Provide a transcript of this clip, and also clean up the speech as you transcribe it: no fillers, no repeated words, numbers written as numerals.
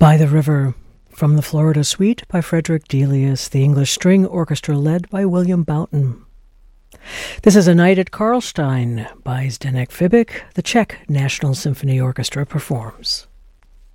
By the River, from the Florida Suite by Frederick Delius, the English String Orchestra led by William Boughton. This is A Night at Karlstein by Zdeněk Fibik, the Czech National Symphony Orchestra performs.